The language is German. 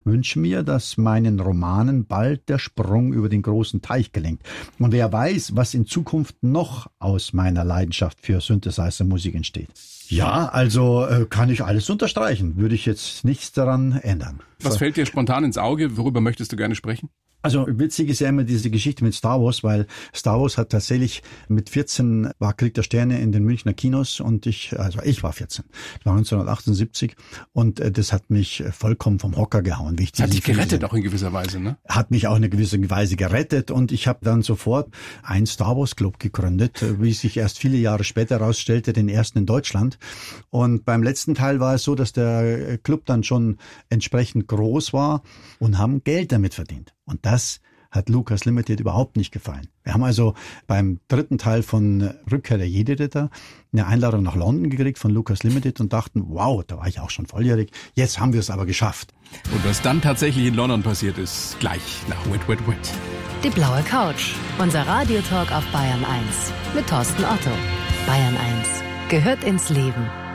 wünsche mir, dass meinen Romanen bald der Sprung über den großen Teich gelingt. Und wer weiß, was in Zukunft noch aus meiner Leidenschaft für Synthesizer-Musik entsteht. Ja, also kann ich alles unterstreichen. Würde ich jetzt nichts daran ändern. Was fällt dir spontan ins Auge? Worüber möchtest du gerne sprechen? Also witzig ist ja immer diese Geschichte mit Star Wars, weil Star Wars hat tatsächlich mit 14 war Krieg der Sterne in den Münchner Kinos und ich war 14. Das war 1978 und das hat mich vollkommen vom Hocker gehauen. Das hat dich gerettet auch in gewisser Weise, ne? Hat mich auch in gewisser Weise gerettet und ich habe dann sofort einen Star Wars Club gegründet, wie sich erst viele Jahre später herausstellte, den ersten in Deutschland. Und beim letzten Teil war es so, dass der Club dann schon entsprechend groß war und haben Geld damit verdient. Und das hat Lucas Limited überhaupt nicht gefallen. Wir haben also beim dritten Teil von Rückkehr der Jedi-Ritter eine Einladung nach London gekriegt von Lucas Limited und dachten, wow, da war ich auch schon volljährig, jetzt haben wir es aber geschafft. Und was dann tatsächlich in London passiert ist, gleich nach Wit, Wit, Wit. Die blaue Couch, unser Radiotalk auf Bayern 1 mit Thorsten Otto. Bayern 1 gehört ins Leben.